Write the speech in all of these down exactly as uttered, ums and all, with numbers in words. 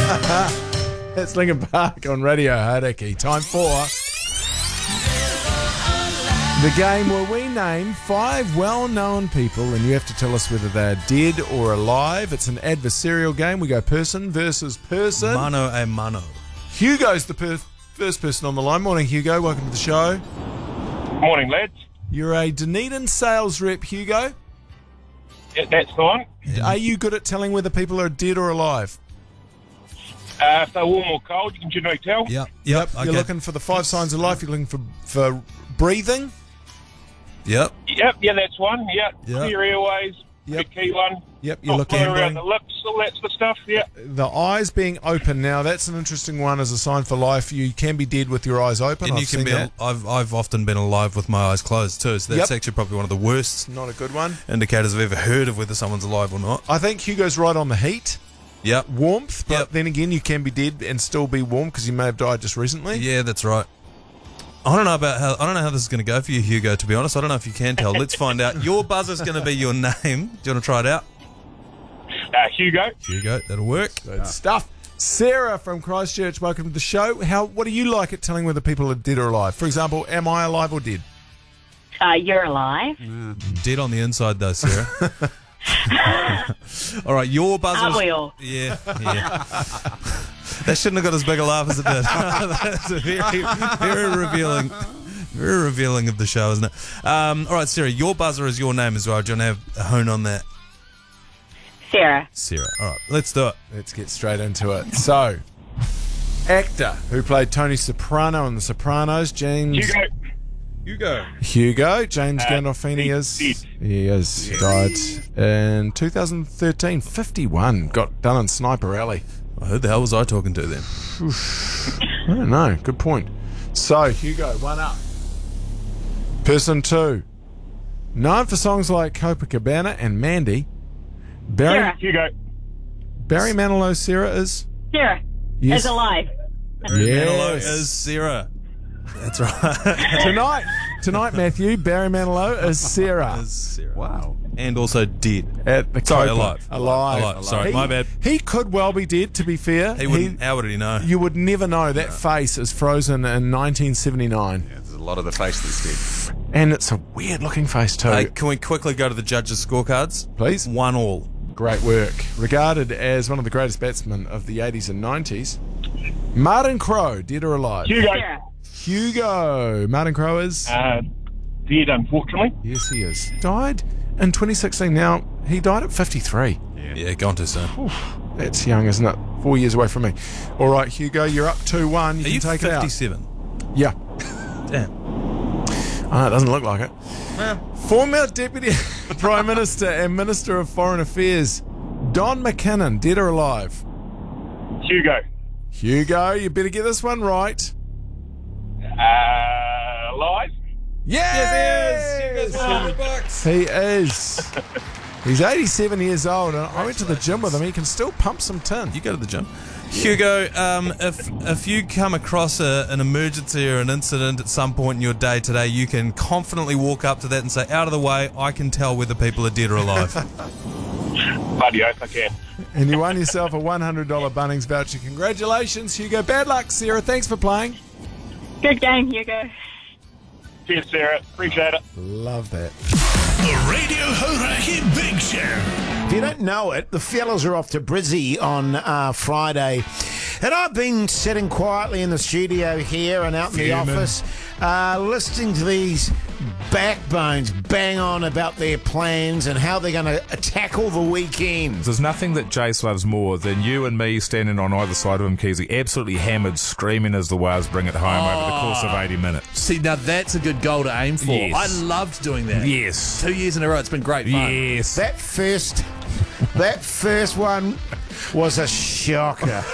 It's Linkin Park on Radio Hauraki. Time for the game where we name five well-known people and you have to tell us whether they're dead or alive. It's an adversarial game. We go person versus person. Mano a mano. Hugo's the per- first person on the line. Morning, Hugo. Welcome to the show. Morning, lads. You're a Dunedin sales rep, Hugo. Yeah, that's the one. Are you good at telling whether people are dead or alive? Uh, if they're warm or cold, you can generally tell. Yep. Yep. You're okay. looking for the five signs of life. You're looking for, for breathing. Yep. Yep, yeah, that's one. Yeah, Yep. clear airways, Yep. the key one. Yep, you're Not looking blowing around at the lips, all that sort of stuff. Yeah. the eyes being open. Now, that's an interesting one as a sign for life. You can be dead with your eyes open. And I've you can seen be. that. I've I've often been alive with my eyes closed too. So that's Yep. actually probably one of the worst Not a good one. indicators I've ever heard of whether someone's alive or not. I think Hugo's right on the heat. Yep. Warmth, but Yep. then again, you can be dead and still be warm because you may have died just recently. Yeah, that's right. I don't know about how. I don't know how this is going to go for you, Hugo. To be honest, I don't know if you can tell. Let's find out. Your buzzer's going to be your name. Do you want to try it out? Uh, Hugo. Hugo, that'll work. Good stuff. Sarah from Christchurch, welcome to the show. How? What do you like at telling whether people are dead or alive? For example, am I alive or dead? Uh, you're alive. Dead on the inside, though, Sarah. All right, your buzzer. Aren't we all? Yeah, yeah. That shouldn't have got as big a laugh as it did. That's a very, very revealing, very revealing of the show, isn't it? Um, all right, Sarah, your buzzer is your name as well. Do you want to have a hone on that? Sarah. Sarah. All right, let's do it. Let's get straight into it. So, actor who played Tony Soprano in The Sopranos, James Hugo. Hugo. Hugo, James Uh, Gandolfini he- is he- he is died in two thousand thirteen, fifty-one. Got done in Sniper Alley. Who the hell was I talking to then? I don't know. Good point. So, Hugo, one up. Person two. Known for songs like Copacabana and Mandy, Barry, Sarah. Hugo. Barry Manilow, Sarah is? Sarah. Yes. Is alive. Manilow Yes. is Sarah. That's right. Tonight, tonight, Matthew, Barry Manilow is Sarah. Is Sarah. Wow. And also dead. At the Sorry, Copa. alive. Alive. Alive. Sorry, He- my bad. He could well be dead, to be fair. He wouldn't. how would he know? You would never know. That face is frozen in nineteen seventy-nine. Yeah, there's a lot of the face that's dead. And it's a weird-looking face, too. Hey, can we quickly go to the judges' scorecards? Please. One all. Great work. Regarded as one of the greatest batsmen of the eighties and nineties, Martin Crowe, dead or alive? Hugo. Sarah. Hugo. Martin Crowe is? Uh, dead, unfortunately. Yes, he is. Died in twenty sixteen. Now, he died at fifty-three. Yeah, gone too soon. That's young, isn't it? Four years away from me. All right, Hugo, you're up two one. You Are can you take it out. fifty-seven? Yeah. Damn. Oh, it doesn't look like it. Former Deputy Prime Minister and Minister of Foreign Affairs, Don McKinnon, dead or alive? Hugo. Hugo, you better get this one right. Uh, alive. Yes, bucks. he is. He's eighty-seven years old, and I went to the gym with him. He can still pump some tin. You go to the gym. Hugo, um, if if you come across a, an emergency or an incident at some point in your day today, you can confidently walk up to that and say, out of the way, I can tell whether people are dead or alive. Bloody oath, I can. And you won yourself a one hundred dollars Bunnings voucher. Congratulations, Hugo. Bad luck, Sarah. Thanks for playing. Good game, Hugo. Cheers, Sarah. Appreciate it. Love that. The Radio Hauraki Big Show. If you don't know it, the fellas are off to Brizzy on uh, Friday. And I've been sitting quietly in the studio here and out in the Fuming. office, uh, listening to these backbones bang on about their plans and how they're going to tackle the weekend. There's nothing that Jace loves more than you and me standing on either side of him, Keezy, absolutely hammered, screaming as the Wales bring it home over the course of eighty minutes. See, now that's a good goal to aim for. Yes. I loved doing that. Yes. Two years in a row, it's been great fun. Yes. That first, that first one was a shocker.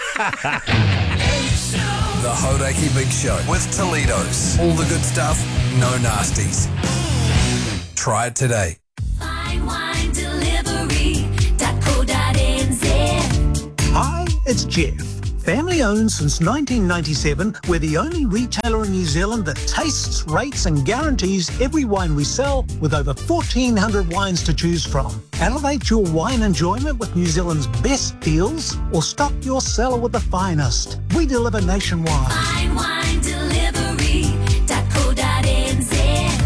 The Hauraki Big Show with Toledo's. All the good stuff, no nasties. Try it today. Fine wine delivery dot co dot n z. Hi, it's Jeff. Family owned since nineteen ninety-seven, we're the only retailer in New Zealand that tastes, rates and guarantees every wine we sell with over fourteen hundred wines to choose from. Elevate your wine enjoyment with New Zealand's best deals or stock your cellar with the finest. We deliver nationwide. Fine wine delivery dot co dot n z.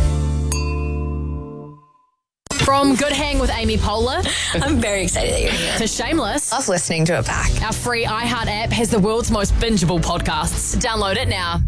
From Good Hang with Amy Poehler. I'm very excited that you're here. To Shameless. Love listening to it back. Our free iHeart app has the world's most bingeable podcasts. Download it now.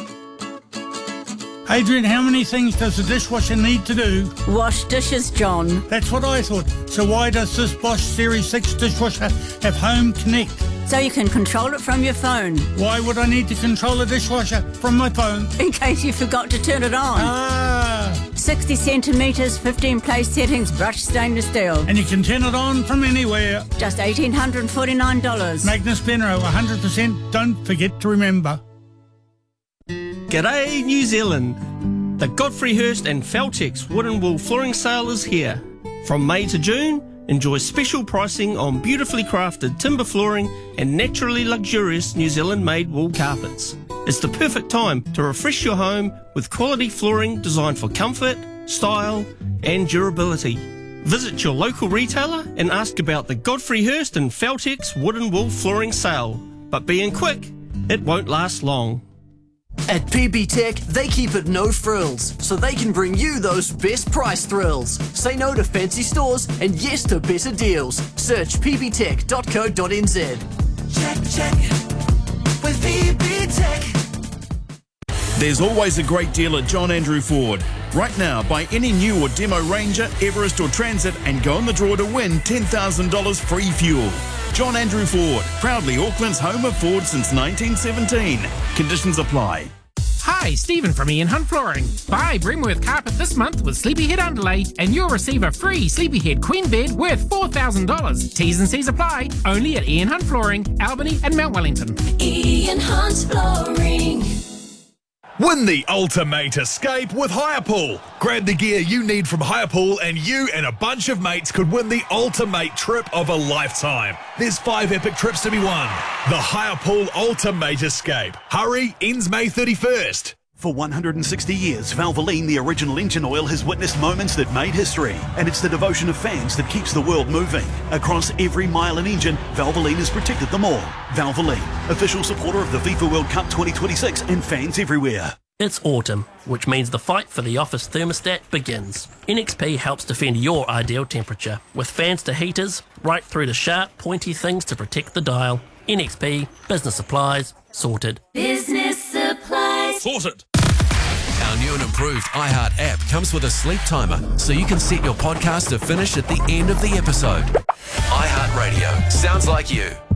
Adrian, how many things does the dishwasher need to do? Wash dishes, John. That's what I thought. So why does this Bosch Series six dishwasher have Home Connect? So you can control it from your phone. Why would I need to control a dishwasher from my phone? In case you forgot to turn it on. Ah. sixty centimetres, fifteen place settings, brushed stainless steel. And you can turn it on from anywhere. Just one thousand eight hundred forty-nine dollars. Magnus Benro, one hundred percent. Don't forget to remember. G'day, New Zealand. The Godfrey Hirst and Feltex Wood and Wool Flooring Sale is here. From May to June, enjoy special pricing on beautifully crafted timber flooring and naturally luxurious New Zealand-made wool carpets. It's the perfect time to refresh your home with quality flooring designed for comfort, style and durability. Visit your local retailer and ask about the Godfrey Hirst and Feltex Wood and Wool Flooring Sale. But being quick, it won't last long. At P B Tech, they keep it no frills, so they can bring you those best price thrills. Say no to fancy stores and yes to better deals. Search p b tech dot co dot n z. Check, check, with P B Tech. There's always a great deal at John Andrew Ford. Right now, buy any new or demo Ranger, Everest or Transit and go in the draw to win ten thousand dollars free fuel. John Andrew Ford, proudly Auckland's home of Ford since nineteen seventeen. Conditions apply. Hi, Stephen from Ian Hunt Flooring. Buy Bremworth carpet this month with Sleepyhead underlay and you'll receive a free Sleepyhead queen bed worth four thousand dollars. T's and C's apply. Only at Ian Hunt Flooring, Albany and Mount Wellington. Ian Hunt Flooring. Win the ultimate escape with Hirepool. Grab the gear you need from Hirepool and you and a bunch of mates could win the ultimate trip of a lifetime. There's five epic trips to be won. The Hirepool Ultimate Escape. Hurry, ends May thirty-first. For one hundred sixty years, Valvoline, the original engine oil, has witnessed moments that made history. And it's the devotion of fans that keeps the world moving. Across every mile and engine, Valvoline has protected them all. Valvoline, official supporter of the FIFA World Cup twenty twenty-six and fans everywhere. It's autumn, which means the fight for the office thermostat begins. N X P helps defend your ideal temperature, with fans to heaters, right through to sharp, pointy things to protect the dial. N X P, business supplies, sorted. Business supplies. Sorted. Our new and improved iHeart app comes with a sleep timer, so you can set your podcast to finish at the end of the episode. iHeart Radio. Sounds like you.